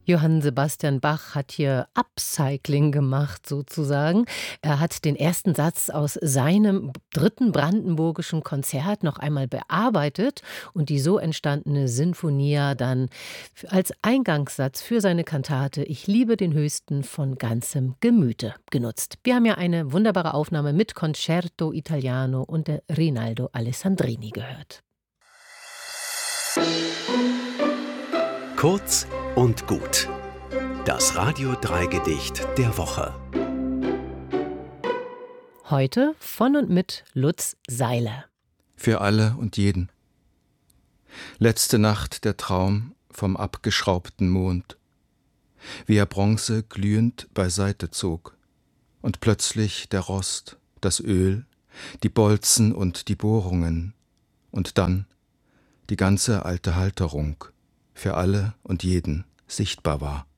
Johann Sebastian Bach hat hier Upcycling gemacht sozusagen. Er hat den ersten Satz aus seinem dritten brandenburgischen Konzert noch einmal bearbeitet und die so entstandene Sinfonia dann als Eingangssatz für seine Kantate „Ich liebe den Höchsten von ganzem Gemüte" genutzt. Wir haben ja eine wunderbare Aufnahme mit Concerto Italiano und der Rinaldo Alessandrini gehört. Kurz und gut. Das Radio 3 Gedicht der Woche. Heute von und mit Lutz Seiler. Für alle und jeden. Letzte Nacht der Traum vom abgeschraubten Mond, wie er Bronze glühend beiseite zog, und plötzlich der Rost, das Öl, die Bolzen und die Bohrungen, und dann die ganze alte Halterung für alle und jeden sichtbar war.